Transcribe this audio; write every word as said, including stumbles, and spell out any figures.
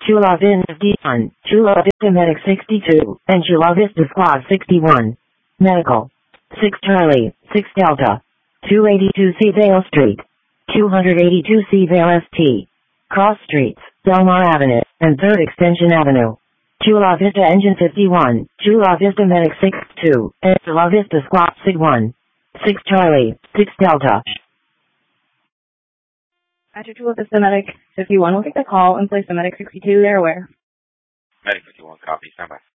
Chula Vista fifty-one, Chula Vista Medic sixty-two, and Chula Vista Squad sixty-one. Medical. six Charlie, six Delta. two eighty-two C Vale Street. two eighty-two C Vale S T. Cross Streets, Delmar Avenue, and third Extension Avenue. Chula Vista Engine fifty-one, Chula Vista Medic sixty-two, and Chula Vista Squad sixty-one. six Charlie, six Delta. After Chula Vista Medic fifty-one will take the call and place the Medic sixty-two there where? Medic fifty-one, copy, stand by.